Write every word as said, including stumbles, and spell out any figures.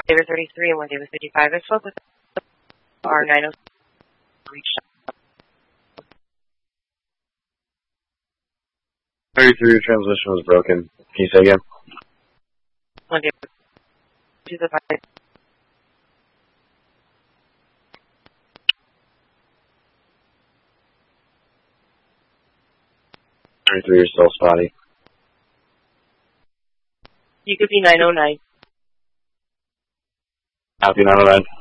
David thirty-three and one David fifty-five. I spoke with R nine oh reached out. thirty-three, your transmission was broken. Can you say again? One David fifty-five. thirty-three, you're still spotty. You could be nine oh nine. Happy nine oh nine.